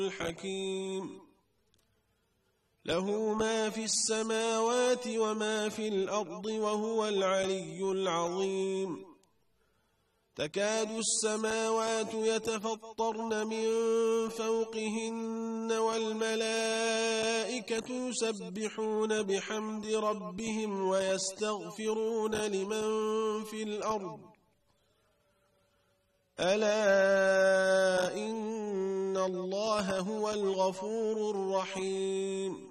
الحكيم له ما في السماوات وما في الأرض وهو العلي العظيم تكاد السماوات يتفطرن من فوقهن والملائكة يسبحون بحمد ربهم ويستغفرون لمن في الأرض ألا إن الله هو الغفور الرحيم